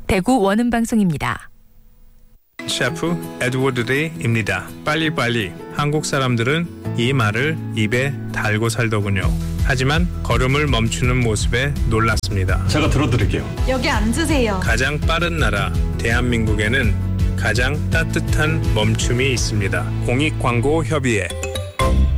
대구 원음방송입니다. 셰프 에드워드 레이입니다. 빨리빨리. 한국 사람들은 이 말을 입에 달고 살더군요. 하지만 걸음을 멈추는 모습에 놀랐습니다. 제가 들어드릴게요. 여기 앉으세요. 가장 빠른 나라 대한민국에는 가장 따뜻한 멈춤이 있습니다. 공익광고협의회